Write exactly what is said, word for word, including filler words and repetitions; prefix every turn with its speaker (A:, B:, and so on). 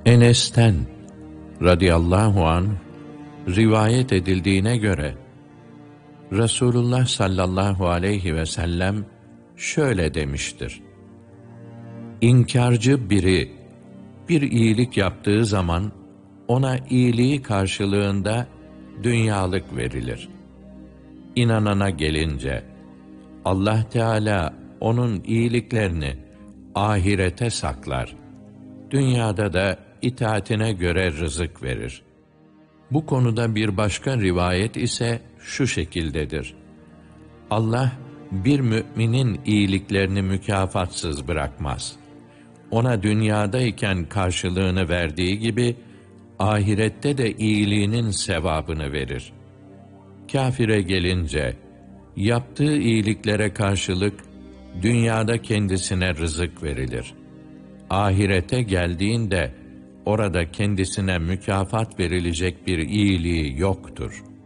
A: Enes'ten radıyallahu anh rivayet edildiğine göre Resulullah sallallahu aleyhi ve sellem şöyle demiştir: İnkarcı biri bir iyilik yaptığı zaman ona iyiliği karşılığında dünyalık verilir. İnanana gelince Allah Teala onun iyiliklerini ahirete saklar. Dünyada da itaatine göre rızık verir. Bu konuda bir başka rivayet ise şu şekildedir: Allah bir müminin iyiliklerini mükafatsız bırakmaz. Ona dünyadayken karşılığını verdiği gibi ahirette de iyiliğinin sevabını verir. Kâfire gelince yaptığı iyiliklere karşılık dünyada kendisine rızık verilir. Ahirete geldiğinde orada kendisine mükafat verilecek bir iyiliği yoktur.